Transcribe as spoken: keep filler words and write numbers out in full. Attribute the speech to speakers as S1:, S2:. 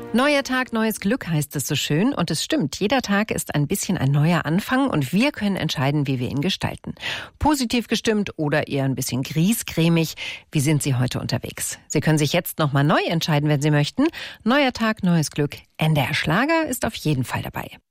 S1: Neuer Tag, neues Glück heißt es so schön. Und es stimmt, jeder Tag ist ein bisschen ein neuer Anfang und wir können entscheiden, wie wir ihn gestalten. Positiv gestimmt oder eher ein bisschen griesgrämig. Wie sind Sie heute unterwegs? Sie können sich jetzt nochmal neu entscheiden, wenn Sie möchten. Neuer Tag, neues Glück. N D R Schlager ist auf jeden Fall dabei.